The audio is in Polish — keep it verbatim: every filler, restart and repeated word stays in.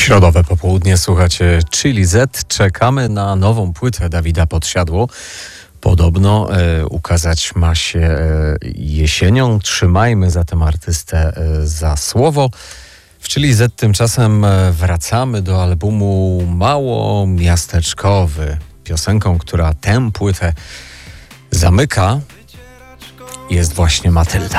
Środowe popołudnie, słuchacie Chili Z. Czekamy na nową płytę Dawida Podsiadło. Podobno e, ukazać ma się e, jesienią. Trzymajmy zatem artystę e, za słowo. W Chili Z tymczasem e, wracamy do albumu Mało Miasteczkowy. Piosenką, która tę płytę zamyka, jest właśnie Matylda.